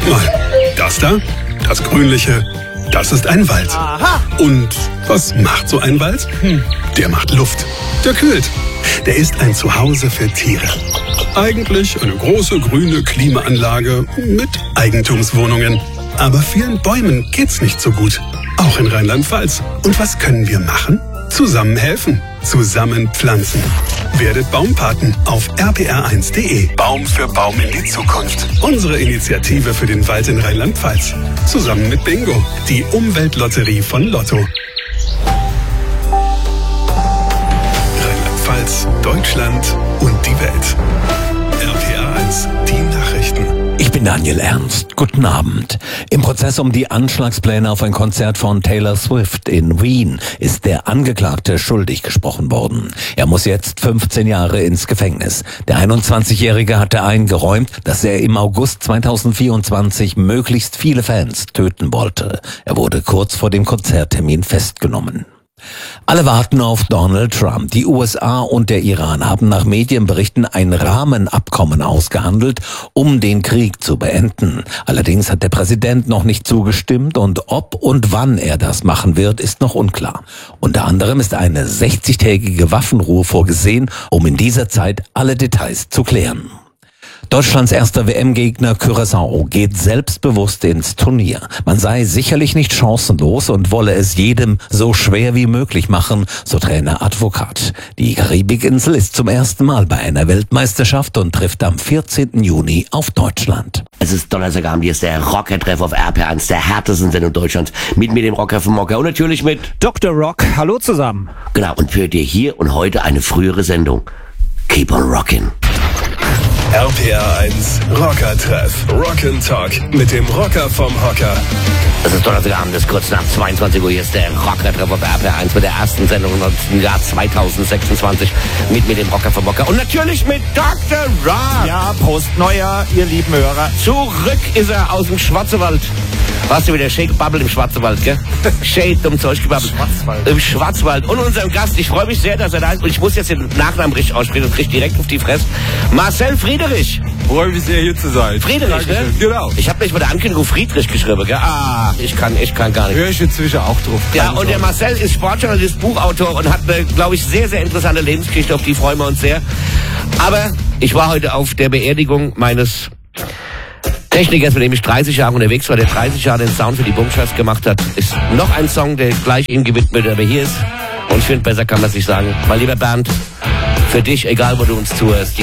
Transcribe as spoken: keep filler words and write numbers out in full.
mal. Das da, das Grünliche, das ist ein Wald. Aha. Und was macht so ein Wald? Hm, der macht Luft. Der kühlt. Der ist ein Zuhause für Tiere. Eigentlich eine große grüne Klimaanlage mit Eigentumswohnungen. Aber vielen Bäumen geht's nicht so gut. Auch in Rheinland-Pfalz. Und was können wir machen? Zusammen helfen. Zusammen pflanzen. Werdet Baumpaten auf r p r eins punkt d e. Baum für Baum in die Zukunft. Unsere Initiative für den Wald in Rheinland-Pfalz. Zusammen mit Bingo, die Umweltlotterie von Lotto. Rheinland-Pfalz, Deutschland und die Welt. R P R eins, die Nachrichten. Ich bin Daniel Ernst. Guten Abend. Im Prozess um die Anschlagspläne auf ein Konzert von Taylor Swift in Wien ist der Angeklagte schuldig gesprochen worden. Er muss jetzt fünfzehn Jahre ins Gefängnis. Der einundzwanzigjährige hatte eingeräumt, dass er im August zweitausendvierundzwanzig möglichst viele Fans töten wollte. Er wurde kurz vor dem Konzerttermin festgenommen. Alle warten auf Donald Trump. Die U S A und der Iran haben nach Medienberichten ein Rahmenabkommen ausgehandelt, um den Krieg zu beenden. Allerdings hat der Präsident noch nicht zugestimmt und ob und wann er das machen wird, ist noch unklar. Unter anderem ist eine sechzigtägige Waffenruhe vorgesehen, um in dieser Zeit alle Details zu klären. Deutschlands erster W M-Gegner Curaçao geht selbstbewusst ins Turnier. Man sei sicherlich nicht chancenlos und wolle es jedem so schwer wie möglich machen, so Trainer Advokat. Die Karibikinsel ist zum ersten Mal bei einer Weltmeisterschaft und trifft am vierzehnten Juni auf Deutschland. Es ist Donnerstagabend, hier ist der Rocker-Treff auf R P R eins, der härtesten Sendung Deutschlands. Mit mir, dem Rocker vom Mocker und natürlich mit Doktor Rock, hallo zusammen. Genau, und für dir hier und heute eine frühere Sendung. Keep on rockin'. R P R eins Rocker-Treff. Rock'n' Talk mit dem Rocker vom Hocker. Es ist Donnerstagabend, es ist kurz nach zweiundzwanzig Uhr. Hier ist der Rocker-Treff auf R P R eins mit der ersten Sendung im Jahr zweitausendsechsundzwanzig. Mit mir, dem Rocker vom Mocker und natürlich mit Doktor Rock. Ja, Prost Neujahr, ihr lieben Hörer. Zurück ist er aus dem Schwarzwald. Warst du wieder Shake Bubble im Schwarzwald, gell? Shade um Zeug gebabbelt. Schwarzwald. Im Schwarzwald. Und unserem Gast, ich freue mich sehr, dass er da ist. Und ich muss jetzt den Nachnamen richtig aussprechen und krieg direkt auf die Fresse. Marcel Friedrich. Freue mich sehr, hier zu sein. Friedrich, ne? Genau. Ich habe mich bei der Ankündigung Friedrich geschrieben, gell? Ah, ich kann, ich kann gar nicht. Höre ich inzwischen auch drauf. Ja, und der Marcel ist Sportjournalist, Buchautor und hat eine, glaube ich, sehr, sehr interessante Lebensgeschichte, auf die freuen wir uns sehr. Aber ich war heute auf der Beerdigung meines Technikers, mit dem ich dreißig Jahre unterwegs war, der dreißig Jahre den Sound für die Bumschers gemacht hat. Ist noch ein Song, der gleich ihm gewidmet, aber hier ist. Und ich finde, besser kann man es nicht sagen. Mein lieber Bernd, für dich, egal wo du uns zuhörst,